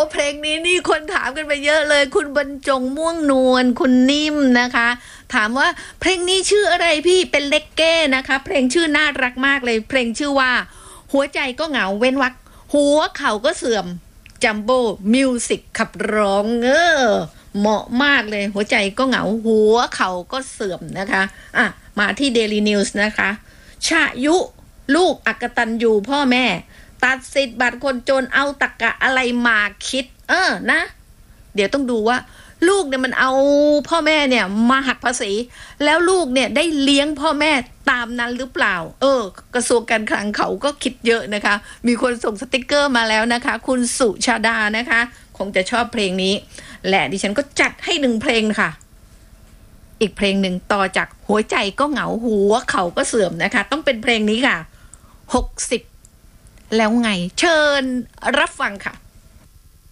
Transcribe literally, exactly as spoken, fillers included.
เพลงนี้นี่คนถามกันไปเยอะเลยคุณบรรจงม่วงนวลคุณนิ่มนะคะถามว่าเพลงนี้ชื่ออะไรพี่เป็นเลกเก้นะคะเพลงชื่อน่ารักมากเลยเพลงชื่อว่าหัวใจก็เหงาเว้นวรรคหัวเข่าก็เสื่อมจัมโบ้มิวสิกขับร้องเออเหมาะมากเลยหัวใจก็เหงาหัวเข่าก็เสื่อมนะคะอ่ะมาที่ Daily News นะคะชายุลูกอักตันยูพ่อแม่ตัดสิทธิ์บัตรคนจนเอาตะกะอะไรมาคิดเออนะเดี๋ยวต้องดูว่าลูกเนี่ยมันเอาพ่อแม่เนี่ยมาหักภาษีแล้วลูกเนี่ยได้เลี้ยงพ่อแม่ตามนั้นหรือเปล่าเออกระทรวงการคลังเขาก็คิดเยอะนะคะมีคนส่งสติกเกอร์มาแล้วนะคะคุณสุชาดานะคะคงจะชอบเพลงนี้และดิฉันก็จัดให้หนึ่งเพลงค่ะอีกเพลงหนึ่งต่อจากหัวใจก็เหงาหัวเขาก็เสื่อมนะคะต้องเป็นเพลงนี้ค่ะหกสิบแล้วไงเชิญรับฟังค่ะ